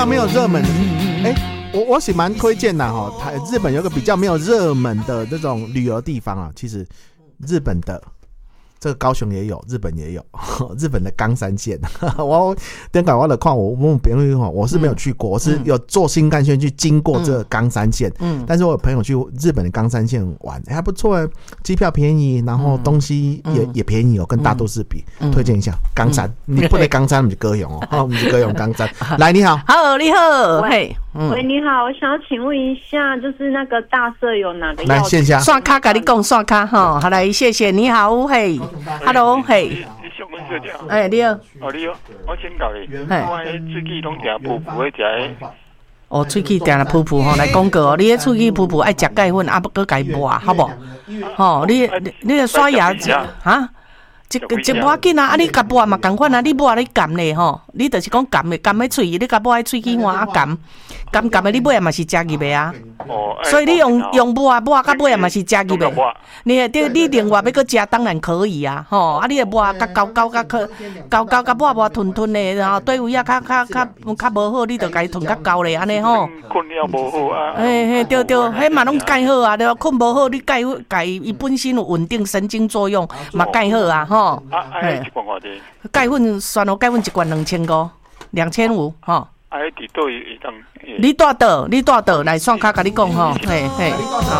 较没有热门，我是蛮推荐的哈。日本有个比较没有热门的这种旅游地方啊，其实日本的。这个高雄也有，日本也有，日本的冈山县。我等下我的看我问别人我是没有去过，我是有坐新干线去经过这个冈山县。但是我有朋友去日本的冈山县玩，还不错，机票便宜，然后东西也便宜哦，跟大都市比，推荐一下冈山。你不能冈山，我们就高雄哦，我们就高雄冈山。来，你好， 好，你好， 喂，你好，我想要请问一下，就是那个大社有哪个？ 来线下刷卡，跟你讲刷卡哈，好来，谢谢，你好，嘿。Hello， 嘿， 小文小姐， 你好， 你好，我先教你，我最近拢定噗噗的食。 喙齿定了噗噗吼，来广告哦，你迄喙齿噗噗爱食钙粉，啊，搁家抹，好不？吼，你个刷牙哈？一抹紧啊！你甲抹嘛共款啊！你抹你含咧吼，你就是讲含咧喙，你甲抹喺喙齿换啊含的，你尾啊嘛是食入的啊。所以你用抹甲尾啊嘛是食入的。你另外要搁食当然可以啊，吼！啊，你个抹甲高甲抹吞的，然后对位啊较无好，你就甲伊吞较高咧安尼吼。 困了无好啊。 对，迄嘛拢介好啊！对，困无好，你钙伊本身有稳定神经作用，嘛介好啊，吼。 一罐偌济？ 钙粉酸哦，钙粉一罐2500，2500吼。 伫倒会当？ 你住倒来刷卡甲你讲吼，嘿。